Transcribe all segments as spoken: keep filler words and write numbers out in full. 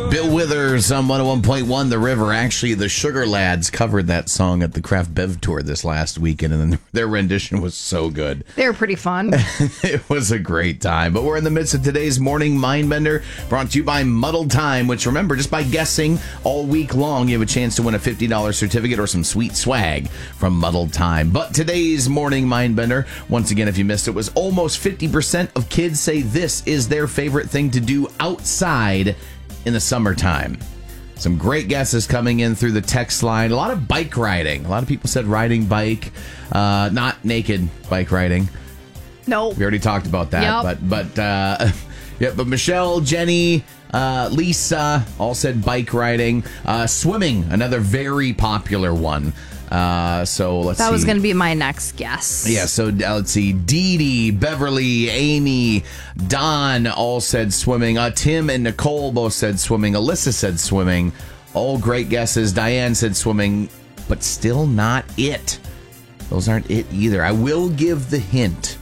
Bill Withers on one oh one point one The River. Actually, the Sugar Lads covered that song at the Craft Bev Tour this last weekend, and their rendition was so good. They were pretty fun. It was a great time. But we're in the midst of today's Morning Mindbender, brought to you by Muddled Time, which, remember, just by guessing all week long, you have a chance to win a fifty dollars certificate or some sweet swag from Muddled Time. But today's Morning Mindbender, once again, if you missed it, was almost fifty percent of kids say this is their favorite thing to do outside in the summertime. Some great guesses coming in through the text line. A lot of bike riding. A lot of people said riding bike, uh, not naked bike riding. No. We already talked about that. Yep. But but uh, yeah, but Michelle, Jenny, uh, Lisa all said bike riding. Uh, swimming, another very popular one. Uh, so let's that see. was going to be my next guess. Yeah, so uh, let's see. Dee Dee, Beverly, Amy, Don all said swimming. Uh, Tim and Nicole both said swimming. Alyssa said swimming. All great guesses. Diane said swimming, but still not it. Those aren't it either. I will give the hint.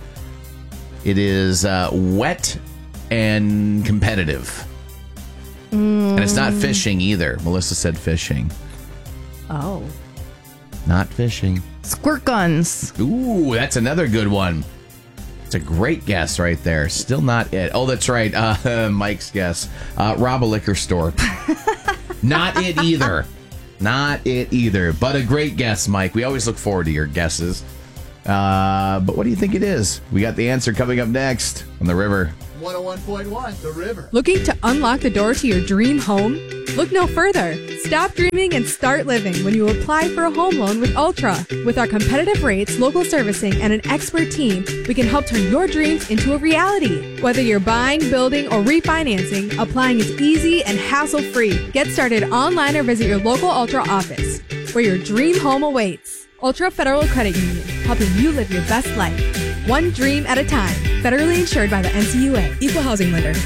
It is uh, wet and competitive. Mm. And it's not fishing either. Melissa said fishing. Oh. Not fishing. Squirt guns. Ooh, that's another good one. It's a great guess right there. Still not it. Oh, that's right. Uh, Mike's guess. Uh, rob a liquor store. Not it either. Not it either. But a great guess, Mike. We always look forward to your guesses. Uh, but what do you think it is? We got the answer coming up next on The River. one oh one point one The River. Looking to unlock the door to your dream home? Look no further. Stop dreaming and start living when you apply for a home loan with Ultra. With our competitive rates, local servicing, and an expert team, we can help turn your dreams into a reality. Whether you're buying, building, or refinancing, applying is easy and hassle-free. Get started online or visit your local Ultra office, where your dream home awaits. Ultra Federal Credit Union, helping you live your best life. One dream at a time. Federally insured by the N C U A. Equal housing lender.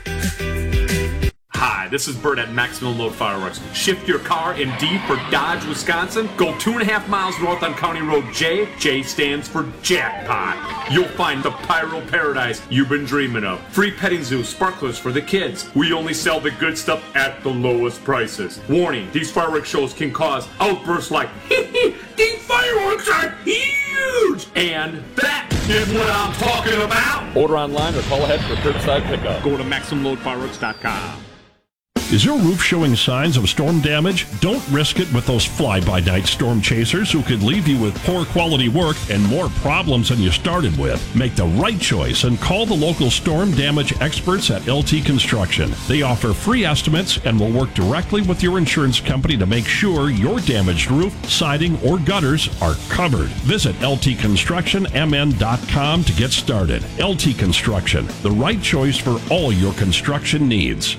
Hi, this is Bert at Maximum Load Fireworks. Shift your car in D for Dodge, Wisconsin. Go two and a half miles north on County Road J. J stands for Jackpot. You'll find the pyro paradise you've been dreaming of. Free petting zoo, sparklers for the kids. We only sell the good stuff at the lowest prices. Warning, these fireworks shows can cause outbursts like, hee hee, these fireworks are huge! And that is what I'm talking about! Order online or call ahead for curbside pickup. Go to maximum load fireworks dot com. Is your roof showing signs of storm damage? Don't risk it with those fly-by-night storm chasers who could leave you with poor quality work and more problems than you started with. Make the right choice and call the local storm damage experts at L T Construction. They offer free estimates and will work directly with your insurance company to make sure your damaged roof, siding, or gutters are covered. Visit L T construction M N dot com to get started. L T Construction, the right choice for all your construction needs.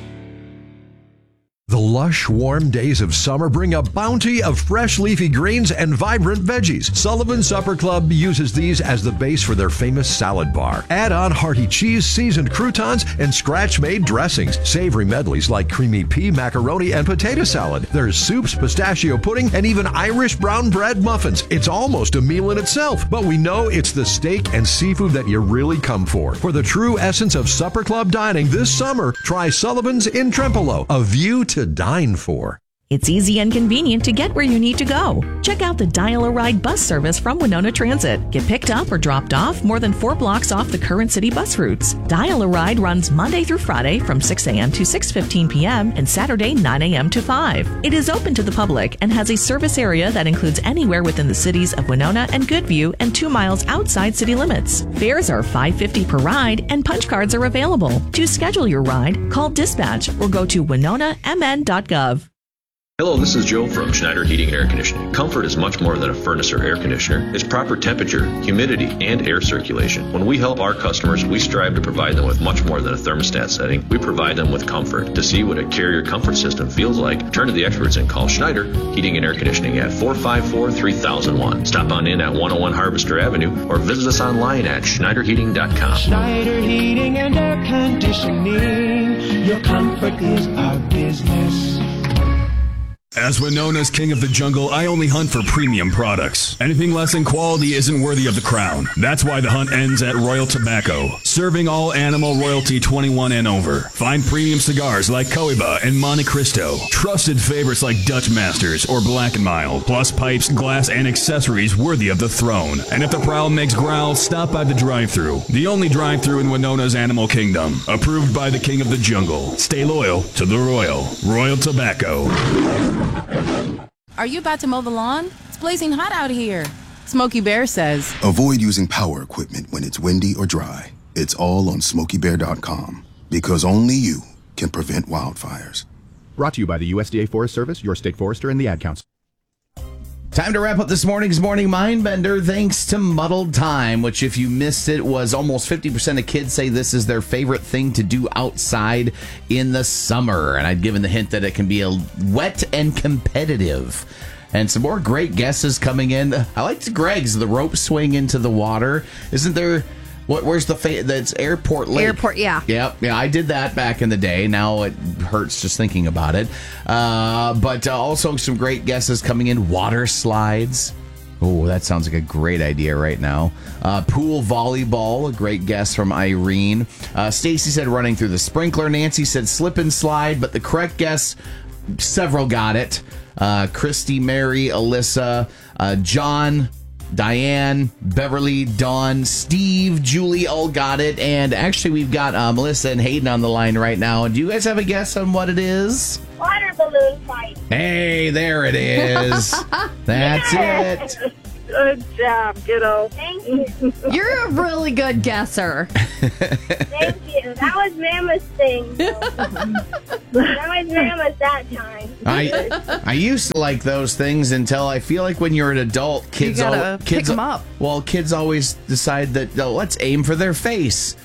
The lush, warm days of summer bring a bounty of fresh leafy greens and vibrant veggies. Sullivan Supper Club uses these as the base for their famous salad bar. Add on hearty cheese, seasoned croutons, and scratch-made dressings. Savory medleys like creamy pea, macaroni, and potato salad. There's soups, pistachio pudding, and even Irish brown bread muffins. It's almost a meal in itself, but we know it's the steak and seafood that you really come for. For the true essence of Supper Club dining this summer, try Sullivan's in Trempealeau, a view to dine for. It's easy and convenient to get where you need to go. Check out the Dial-A-Ride bus service from Winona Transit. Get picked up or dropped off more than four blocks off the current city bus routes. Dial-A-Ride runs Monday through Friday from six a.m. to six fifteen p.m. and Saturday nine a.m. to five. It is open to the public and has a service area that includes anywhere within the cities of Winona and Goodview and two miles outside city limits. Fares are five dollars and fifty cents per ride and punch cards are available. To schedule your ride, call dispatch or go to winona m n dot gov. Hello, this is Joe from Schneider Heating and Air Conditioning. Comfort is much more than a furnace or air conditioner. It's proper temperature, humidity, and air circulation. When we help our customers, we strive to provide them with much more than a thermostat setting. We provide them with comfort. To see what a Carrier comfort system feels like, turn to the experts and call Schneider Heating and Air Conditioning at four five four, three thousand one. Stop on in at one oh one Harvester Avenue or visit us online at schneider heating dot com. Schneider Heating and Air Conditioning. Your comfort is our business. As Winona's king of the jungle, I only hunt for premium products. Anything less in quality isn't worthy of the crown. That's why the hunt ends at Royal Tobacco, serving all animal royalty twenty-one and over. Find premium cigars like Cohiba and Monte Cristo, trusted favorites like Dutch Masters or Black and Mild, plus pipes, glass, and accessories worthy of the throne. And if the prowl makes growl, stop by the drive-thru, the only drive-thru in Winona's Animal Kingdom, approved by the king of the jungle. Stay loyal to the Royal. Royal Tobacco. Are you about to mow the lawn? It's blazing hot out here. Smokey Bear says, avoid using power equipment when it's windy or dry. It's all on smokey bear dot com, because only you can prevent wildfires. Brought to you by the U S D A Forest Service, your state forester, and the Ad Council. Time to wrap up this morning's Morning Mindbender thanks to Muddled Time, which, if you missed it, was almost fifty percent of kids say this is their favorite thing to do outside in the summer. And I'd given the hint that it can be a wet and competitive. And some more great guesses coming in. I liked Greg's, the rope swing into the water. Isn't there... What? Where's the fa- that's Airport Lake? Airport, yeah. Yep, yeah, I did that back in the day. Now it hurts just thinking about it. Uh, but uh, also some great guesses coming in. Water slides. Oh, that sounds like a great idea right now. Uh, pool volleyball, a great guess from Irene. Uh, Stacy said running through the sprinkler. Nancy said slip and slide, but the correct guess, several got it. Uh, Christy, Mary, Alyssa, uh, John, Diane, Beverly, Dawn, Steve, Julie all got it. And actually, we've got uh, Melissa and Hayden on the line right now. Do you guys have a guess on what it is? Water balloon fight. Hey, there it is. That's Yes. it. Good job, kiddo. Thank you. You're a really good guesser. Thank you. That was Mama's thing. That was Mama's that time. I I used to like those things until I feel like when you're an adult, kids You gotta al- pick kids 'em up. Well, kids always decide that oh, let's aim for their face.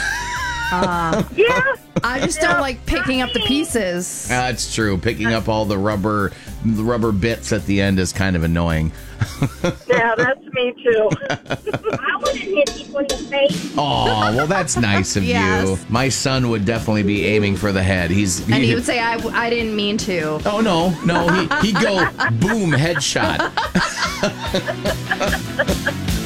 Uh, yeah. I just don't like picking up the pieces. That's true. Picking up all the rubber the rubber bits at the end is kind of annoying. Yeah, that's me too. I wouldn't hit people in the face. Oh, well, that's nice of Yes. you. My son would definitely be aiming for the head. He's And he would say, I, I didn't mean to. Oh, no, no. He, he'd go, boom, headshot.